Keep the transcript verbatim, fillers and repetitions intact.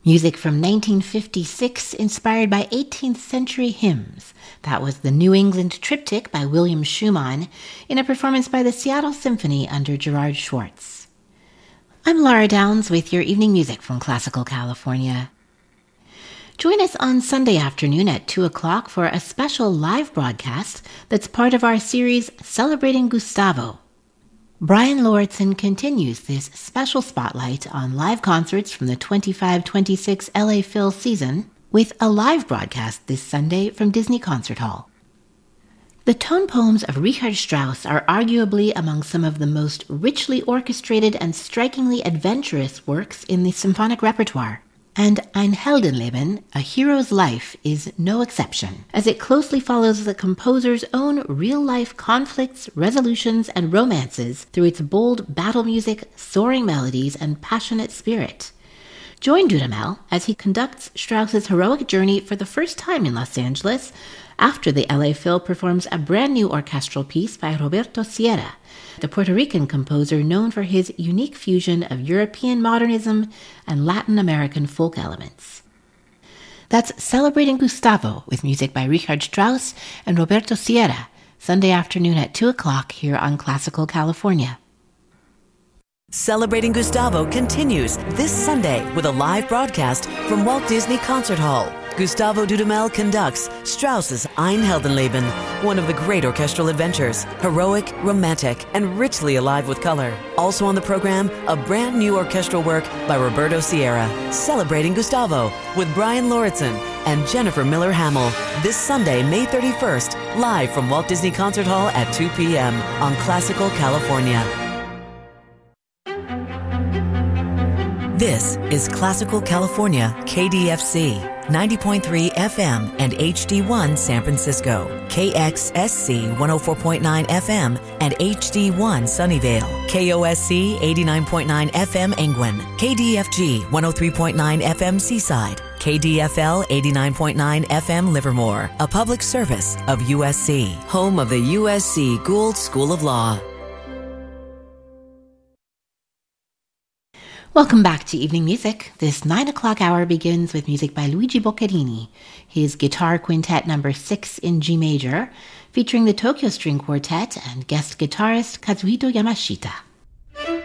Music from nineteen fifty-six inspired by eighteenth century hymns. That was the New England Triptych by William Schumann in a performance by the Seattle Symphony under Gerard Schwartz. I'm Laura Downs with your evening music from Classical California. Join us on Sunday afternoon at two o'clock for a special live broadcast that's part of our series Celebrating Gustavo. Brian Lauritsen continues this special spotlight on live concerts from the twenty-five twenty-six L A Phil season with a live broadcast this Sunday from Disney Concert Hall. The tone poems of Richard Strauss are arguably among some of the most richly orchestrated and strikingly adventurous works in the symphonic repertoire. And Ein Heldenleben, A Hero's Life, is no exception, as it closely follows the composer's own real-life conflicts, resolutions, and romances through its bold battle music, soaring melodies, and passionate spirit. Join Dudamel as he conducts Strauss's heroic journey for the first time in Los Angeles after the L A Phil performs a brand new orchestral piece by Roberto Sierra, the Puerto Rican composer known for his unique fusion of European modernism and Latin American folk elements. That's Celebrating Gustavo with music by Richard Strauss and Roberto Sierra, Sunday afternoon at two o'clock here on Classical California. Celebrating Gustavo continues this Sunday with a live broadcast from Walt Disney Concert Hall. Gustavo Dudamel conducts Strauss's Ein Heldenleben, one of the great orchestral adventures, heroic, romantic, and richly alive with color. Also on the program, a brand new orchestral work by Roberto Sierra, Celebrating Gustavo, with Brian Lauritsen and Jennifer Miller Hamill. This Sunday, May thirty-first, live from Walt Disney Concert Hall at two p.m. on Classical California. This is Classical California, K D F C, ninety point three F M and H D one San Francisco, K X S C one oh four point nine F M and H D one Sunnyvale, K O S C eighty-nine point nine F M Angwin, K D F G one oh three point nine F M Seaside, K D F L eighty-nine point nine F M Livermore, a public service of U S C, home of the U S C Gould School of Law. Welcome back to Evening Music. This nine o'clock hour begins with music by Luigi Boccherini, his guitar quintet number six in G major, featuring the Tokyo String Quartet and guest guitarist Kazuhito Yamashita.